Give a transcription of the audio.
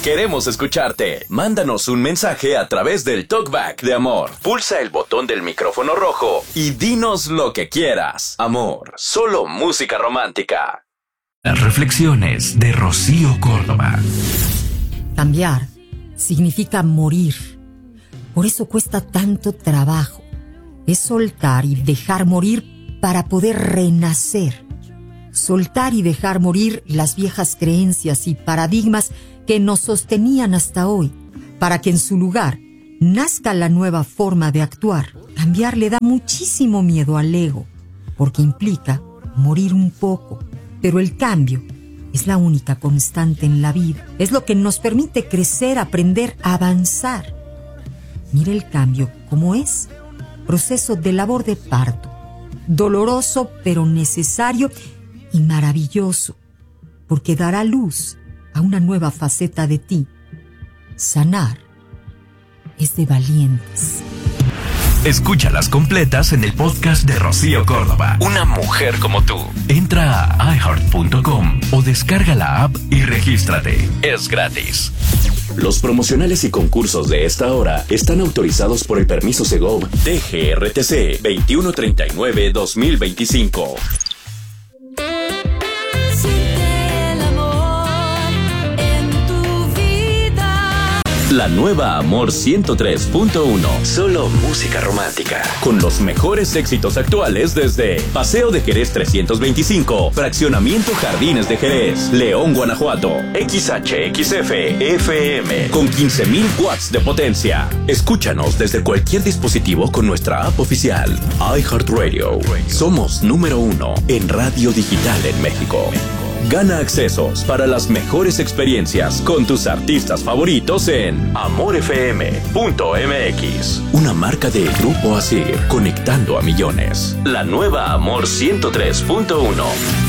Queremos escucharte. Mándanos un mensaje a través del Talkback de Amor. Pulsa el botón del micrófono rojo y dinos lo que quieras. Amor, solo música romántica. Las reflexiones de Rocío Córdoba. Cambiar significa morir. Por eso cuesta tanto trabajo. Es soltar y dejar morir para poder renacer. Soltar y dejar morir las viejas creencias y paradigmas que nos sostenían hasta hoy, para que en su lugar nazca la nueva forma de actuar. Cambiar le da muchísimo miedo al ego, porque implica morir un poco, pero el cambio es la única constante en la vida. Es lo que nos permite crecer, aprender, avanzar. Mire el cambio como es, proceso de labor de parto, doloroso pero necesario y maravilloso, porque dará luz a una nueva faceta de ti. Sanar es de valientes. Escúchalas completas en el podcast de Rocío Córdoba. Una mujer como tú. Entra a iHeart.com o descarga la app y regístrate. Es gratis. Los promocionales y concursos de esta hora están autorizados por el permiso Segov DGRTC 2139-2025. La nueva Amor 103.1. Solo música romántica. Con los mejores éxitos actuales desde Paseo de Jerez 325, Fraccionamiento Jardines de Jerez, León, Guanajuato. XHXF FM con 15,000 watts de potencia. Escúchanos desde cualquier dispositivo con nuestra app oficial. iHeartRadio. Somos número 1 en radio digital en México. Gana accesos para las mejores experiencias con tus artistas favoritos en amorfm.mx. Una marca de Grupo Asir, conectando a millones. La nueva Amor 103.1.